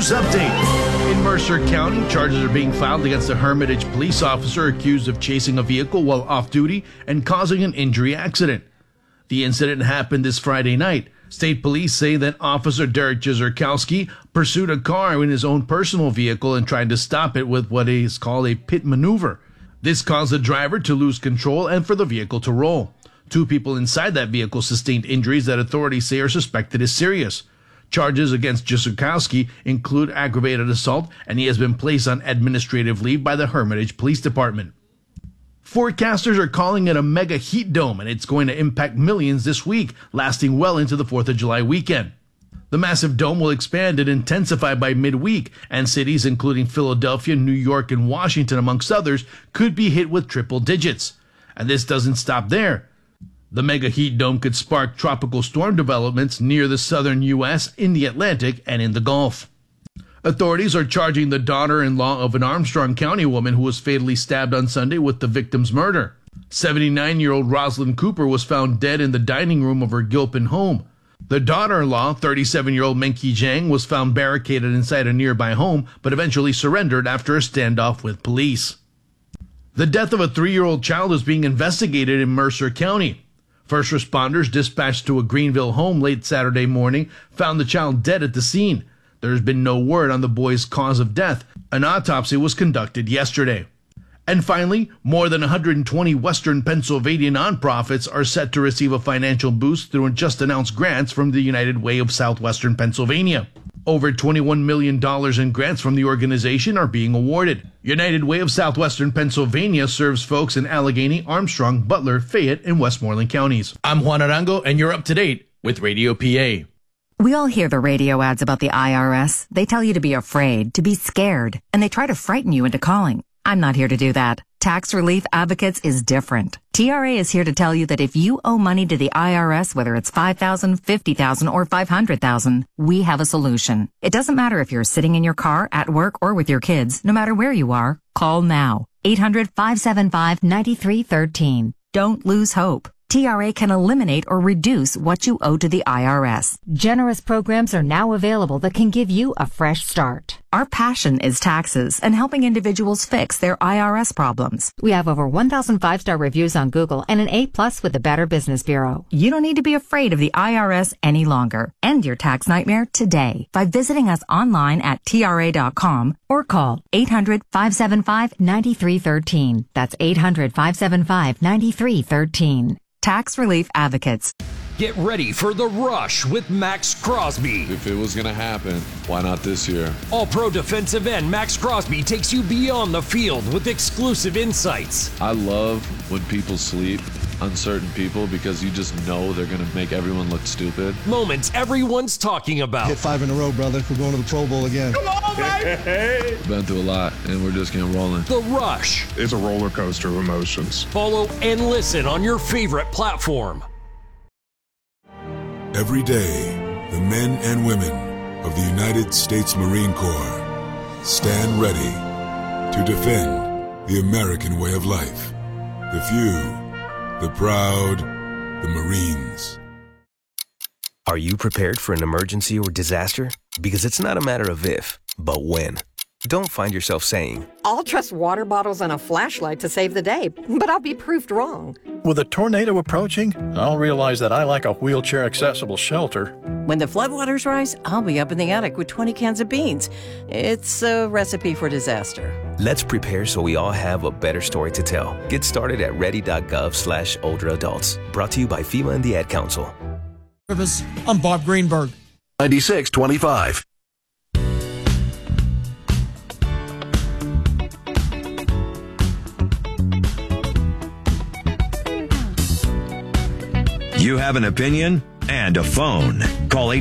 news update. In Mercer County, charges are being filed against a Hermitage police officer accused of chasing a vehicle while off duty and causing an injury accident. The incident happened this Friday night. State police say that Officer Derek Jezerkowski pursued a car in his own personal vehicle and tried to stop it with what is called a pit maneuver. This caused the driver to lose control and for the vehicle to roll. 2 people inside that vehicle sustained injuries that authorities say are suspected as serious. Charges against Jezerkowski include aggravated assault, and he has been placed on administrative leave by the Hermitage Police Department. Forecasters are calling it a mega heat dome, and it's going to impact millions this week, lasting well into the 4th of July weekend. The massive dome will expand and intensify by midweek, and cities including Philadelphia, New York, and Washington, amongst others, could be hit with triple digits. And this doesn't stop there. The mega heat dome could spark tropical storm developments near the southern U.S., in the Atlantic, and in the Gulf. Authorities are charging the daughter-in-law of an Armstrong County woman who was fatally stabbed on Sunday with the victim's murder. 79-year-old Rosalind Cooper was found dead in the dining room of her Gilpin home. The daughter-in-law, 37-year-old Menki Zhang, was found barricaded inside a nearby home, but eventually surrendered after a standoff with police. The death of a 3-year-old child is being investigated in Mercer County. First responders dispatched to a Greenville home late Saturday morning found the child dead at the scene. There has been no word on the boy's cause of death. An autopsy was conducted yesterday. And finally, more than 120 Western Pennsylvania nonprofits are set to receive a financial boost through just announced grants from the United Way of Southwestern Pennsylvania. Over $21 million in grants from the organization are being awarded. United Way of Southwestern Pennsylvania serves folks in Allegheny, Armstrong, Butler, Fayette, and Westmoreland counties. I'm Juan Arango, and you're up to date with Radio PA. We all hear the radio ads about the IRS. They tell you to be afraid, to be scared, and they try to frighten you into calling. I'm not here to do that. Tax Relief Advocates is different. TRA is here to tell you that if you owe money to the IRS, whether it's $5,000, $50,000, or $500,000, we have a solution. It doesn't matter if you're sitting in your car, at work, or with your kids. No matter where you are, call now. 800-575-9313. Don't lose hope. TRA can eliminate or reduce what you owe to the IRS. Generous programs are now available that can give you a fresh start. Our passion is taxes and helping individuals fix their IRS problems. We have over 1,000 5-star reviews on Google and an A+ with the Better Business Bureau. You don't need to be afraid of the IRS any longer. End your tax nightmare today by visiting us online at TRA.com or call 800-575-9313. That's 800-575-9313. Tax Relief Advocates. Get ready for The Rush with Max Crosby. If it was going to happen, why not this year? All-pro defensive end Max Crosby takes you beyond the field with exclusive insights. I love when people sleep on certain people because you just know they're going to make everyone look stupid. Moments everyone's talking about. Hit 5 in a row, brother. We're going to the Pro Bowl again. Come on, baby! Been through a lot, and we're just getting rolling. The Rush. It's a roller coaster of emotions. Follow and listen on your favorite platform. Every day, the men and women of the United States Marine Corps stand ready to defend the American way of life. The few, the proud, the Marines. Are you prepared for an emergency or disaster? Because it's not a matter of if, but when. Don't find yourself saying, I'll trust water bottles and a flashlight to save the day, but I'll be proved wrong. With a tornado approaching, I'll realize that I lack a wheelchair-accessible shelter. When the floodwaters rise, I'll be up in the attic with 20 cans of beans. It's a recipe for disaster. Let's prepare so we all have a better story to tell. Get started at ready.gov/older adults. Brought to you by FEMA and the Ad Council. I'm Bob Greenberg. 9625. You have an opinion and a phone. Call